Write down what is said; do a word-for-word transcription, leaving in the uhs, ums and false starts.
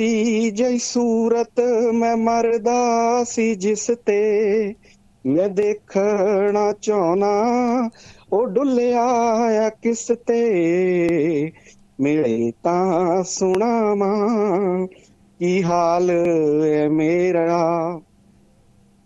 कोई जई सूरत मैं मरदा सी जिस ते मैं देखना चाहना ओ डुलिया आ किस ते मिले तां सुनावां की हाल है मेरा।